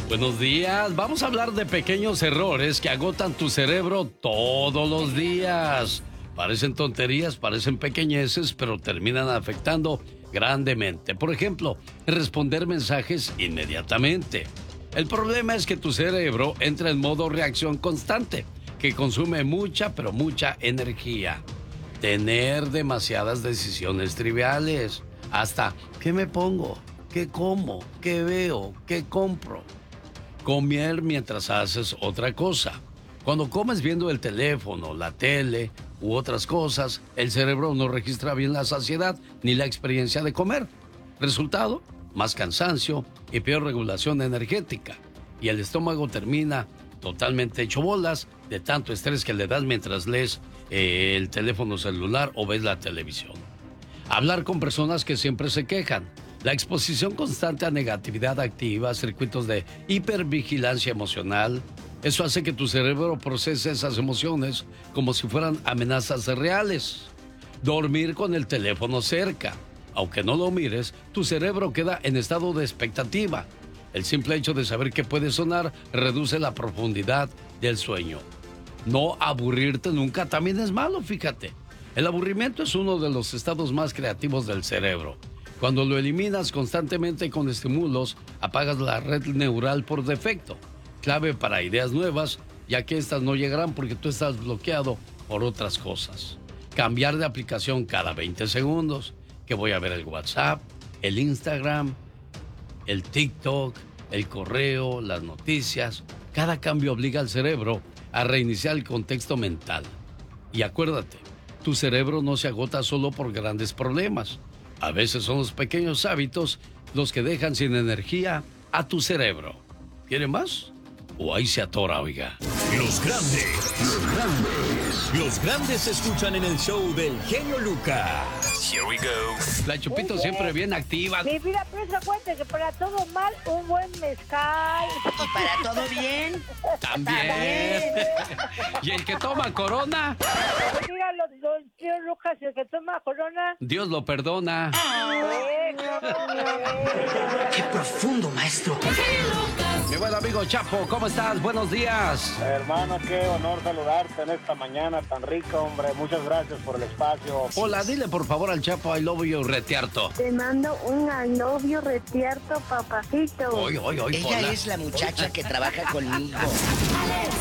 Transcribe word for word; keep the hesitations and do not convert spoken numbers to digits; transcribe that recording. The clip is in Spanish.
Buenos días. Vamos a hablar de pequeños errores que agotan tu cerebro todos los días. Parecen tonterías, parecen pequeñeces, pero terminan afectando grandemente. Por ejemplo, responder mensajes inmediatamente. El problema es que tu cerebro entra en modo reacción constante, que consume mucha, pero mucha energía. Tener demasiadas decisiones triviales. Hasta, ¿qué me pongo? ¿Qué como? ¿Qué veo? ¿Qué compro? Comer mientras haces otra cosa. Cuando comes viendo el teléfono, la tele u otras cosas, el cerebro no registra bien la saciedad ni la experiencia de comer. Resultado, más cansancio y peor regulación energética. Y el estómago termina totalmente hecho bolas de tanto estrés que le das mientras lees eh, el teléfono celular o ves la televisión. Hablar con personas que siempre se quejan. La exposición constante a negatividad activa, circuitos de hipervigilancia emocional, eso hace que tu cerebro procese esas emociones como si fueran amenazas reales. Dormir con el teléfono cerca. Aunque no lo mires, tu cerebro queda en estado de expectativa. El simple hecho de saber que puede sonar reduce la profundidad del sueño. No aburrirte nunca también es malo, fíjate. El aburrimiento es uno de los estados más creativos del cerebro. Cuando lo eliminas constantemente con estímulos, apagas la red neural por defecto. Clave para ideas nuevas, ya que estas no llegarán porque tú estás bloqueado por otras cosas. Cambiar de aplicación cada veinte segundos, que voy a ver el WhatsApp, el Instagram, el TikTok, el correo, las noticias. Cada cambio obliga al cerebro a reiniciar el contexto mental. Y acuérdate, tu cerebro no se agota solo por grandes problemas. A veces son los pequeños hábitos los que dejan sin energía a tu cerebro. ¿Quiere más? O ahí se atora, oiga. Los grandes, los grandes, los grandes se escuchan en el show del genio Lucas. Here we go. La Chupito siempre bien activa. Mi vida, pero se cuenta que para todo mal, un buen mezcal. Y para todo bien. También. ¿Y el que toma Corona? Mira, los, los tíos Lucas, el que toma Corona. Dios lo perdona. Qué profundo, maestro. Mi buen amigo Chapo, ¿cómo estás? Buenos días. Hermano, qué honor saludarte en esta mañana tan rica, hombre. Muchas gracias por el espacio. Hola, dile por favor al Chapo I love you retierto. Te mando un I love you retierto, papacito. Oy, oy, oy, Ella hola. es la muchacha que trabaja conmigo.